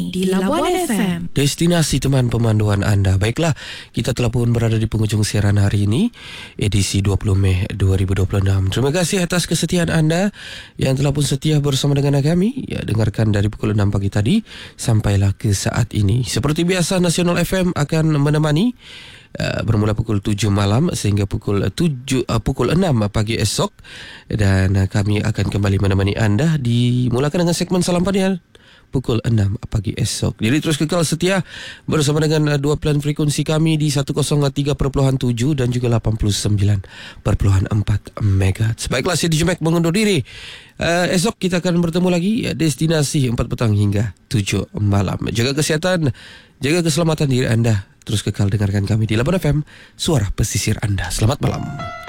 kami di Labuan FM. Destinasi teman pemanduan anda. Baiklah, kita telah pun berada di penghujung siaran hari ini, edisi 20 Mei 2026. Terima kasih atas kesetiaan anda yang telah pun setia bersama dengan kami. Ya, dengarkan dari pukul 6 pagi tadi sampailah ke saat ini. Seperti biasa, Nasional FM akan menemani bermula pukul 7 malam sehingga pukul 6 pagi esok, dan kami akan kembali menemani anda dimulakan dengan segmen Salam Padial pukul 6 pagi esok. Jadi terus kekal setia bersama dengan dua plan frekuensi kami di 103.7 dan juga 89.4 MHz. Baiklah, saya DJ Mac mengundur diri. Esok kita akan bertemu lagi, destinasi 4 petang hingga 7 malam. Jaga kesihatan, jaga keselamatan diri anda. Terus kekal dengarkan kami di Labuan FM, suara pesisir anda. Selamat malam.